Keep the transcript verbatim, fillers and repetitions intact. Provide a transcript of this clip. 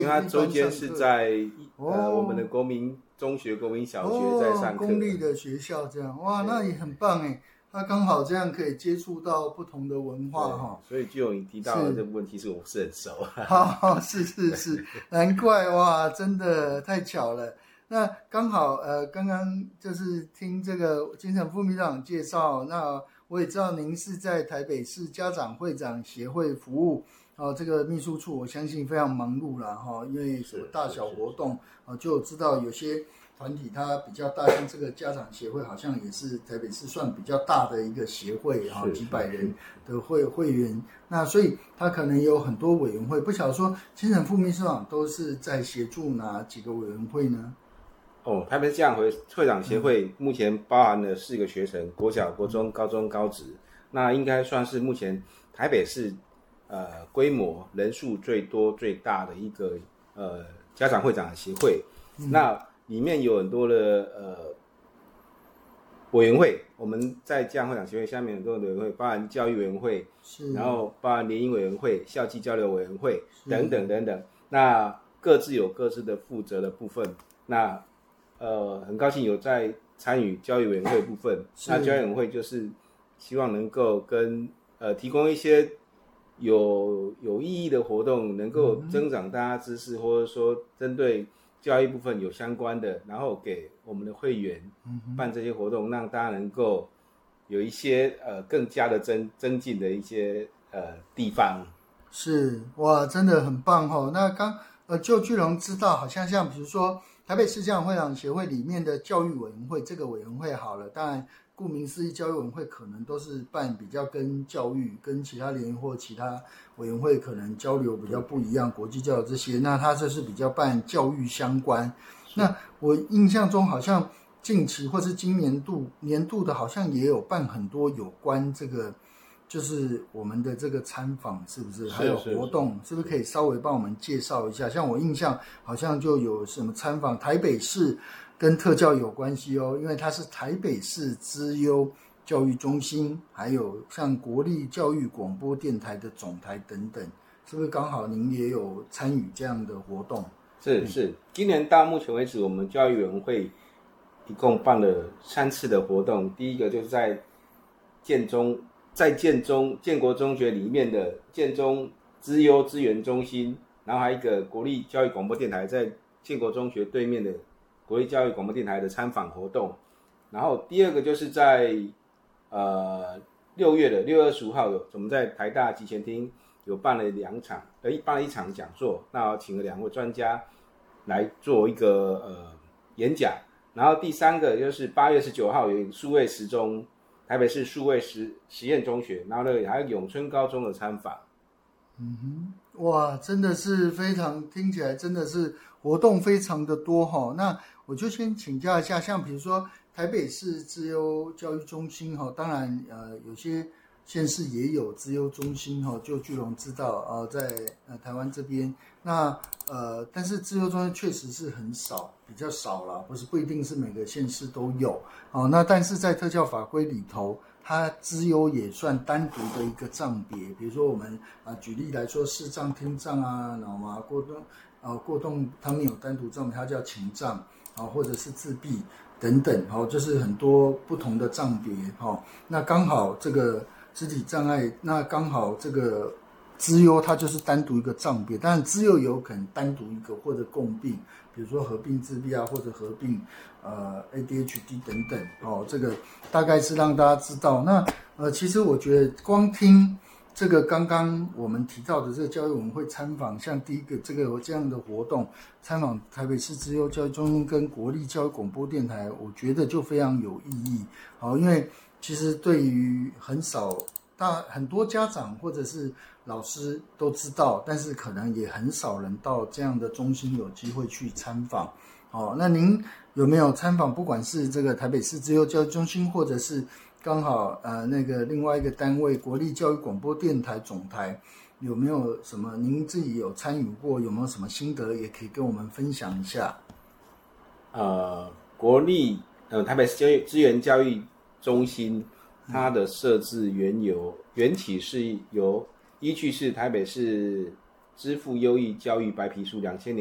因为他周间是在、哦、呃我们的国民中学、国民小学在上课、 哦，公立的学校这样，哇，那也很棒哎。他刚好这样可以接触到不同的文化哈， 所以就有你提到的这个问题，是我不是很熟。 好，是是是，难怪哇，真的太巧了。那刚好呃，刚刚就是听这个金城副秘书长介绍，那我也知道您是在台北市家长会长协会服务。哦，这个秘书处我相信非常忙碌啦哈，因为什么大小活动啊，就知道有些团体它比较大，像这个家长协会好像也是台北市算比较大的一个协会哈，几百人的会会员，那所以它可能有很多委员会，不晓得说金城副秘书长都是在协助哪几个委员会呢？ 哦，台北市家长会会长协会目前包含了四个学程：国小、国中、高中、高职，那应该算是目前台北市呃，规模人数最多最大的一个呃家长会长的协会、嗯，那里面有很多的呃委员会，我们在家长会长协会下面很多的委员会，包含教育委员会，然后包含联谊委员会、校际交流委员会等等等等，那各自有各自的负责的部分。那呃，很高兴有在参与教育委员会的部分，那教育委员会就是希望能够跟呃提供一些有有意义的活动，能够增长大家知识、嗯、或者说针对教育部分有相关的，然后给我们的会员办这些活动，让大家能够有一些呃更加的增增进的一些呃地方。 是，哇，真的很棒哦。那刚呃就巨龙知道，好像像比如说台北市家长会长协会里面的教育委员会，这个委员会好了，当然顾名思义，教育委员会可能都是办比较跟教育、跟其他联谊或其他委员会可能交流比较不一样，国际交流这些，那它这是比较办教育相关。那我印象中好像近期或是今年度年度的，好像也有办很多有关这个，就是我们的这个参访，是不是？还有活动，是不是可以稍微帮我们介绍一下？像我印象好像就有什么参访台北市。跟特教有关系哦，因为它是台北市资优教育中心，还有像国立教育广播电台的总台等等，是不是刚好您也有参与这样的活动？ 是是，今年到目前为止，我们教育委员会一共办了三次的活动。第一个就是在建中，在建中建国中学里面的建中资优资源中心，然后还有一个国立教育广播电台在建国中学对面的国立教育广播电台的参访活动，然后第二个就是在呃六月的六月二十五号有我们在台大集贤厅有办了两场，呃办了一场讲座，那请了两位专家来做一个呃演讲，然后第三个就是八月十九号有数位时钟，台北市数位实实验中学，然后呢还有永春高中的参访。 嗯哼，哇，真的是非常听起来真的是活动非常的多哈。那我就先请教一下，像比如说台北市资优教育中心哈，当然呃有些县市也有资优中心哈，就巨龙知道啊、呃，在呃台湾这边，那呃但是资优中心确实是很少，比较少啦，不是不一定是每个县市都有哦。那但是在特教法规里头，它资优也算单独的一个障别，比如说我们啊、呃、举例来说，视障、听障啊、脑麻、过动啊、过动，他们有单独障别，它叫情障啊，或者是自闭等等，哦，就是很多不同的障别，哦，那刚好这个肢体障碍，那刚好这个资优它就是单独一个障别，但是资优有可能单独一个或者共病，比如说合并自闭啊，或者合并呃 A D H D 等等，哦，这个大概是让大家知道。那呃，其实我觉得光听这个刚刚我们提到的这个教育委员会参访，像第一个这个这样的活动，参访台北市资优教育中心跟国立教育广播电台，我觉得就非常有意义。好，因为其实对于很少大很多家长或者是老师都知道，但是可能也很少人到这样的中心有机会去参访。哦，那您有没有参访？不管是这个台北市资优教育中心，或者是刚好呃那个另外一个单位国立教育广播电台总台，有没有什么您自己有参与过？有没有什么心得也可以跟我们分享一下？ 呃，国立呃台北市教育资源教育中心，它的设置缘由缘起是由依据是台北市支付优异教育白皮书两千年。